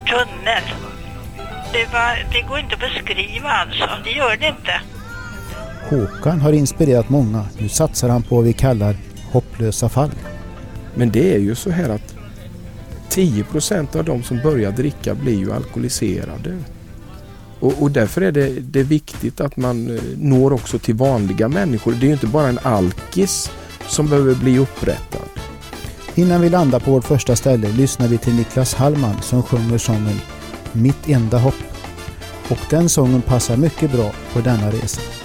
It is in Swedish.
tunnel. Det går inte att beskriva alltså, det gör det inte. Håkan har inspirerat många. Nu satsar han på vad vi kallar hopplösa fall. Men det är ju så här att 10% av de som börjar dricka blir ju alkoholiserade. Och därför är det viktigt att man når också till vanliga människor. Det är ju inte bara en alkis som behöver bli upprättad. Innan vi landar på vårt första ställe lyssnar vi till Niklas Hallman som sjunger sången Mitt enda hopp. Och den sången passar mycket bra på denna resa.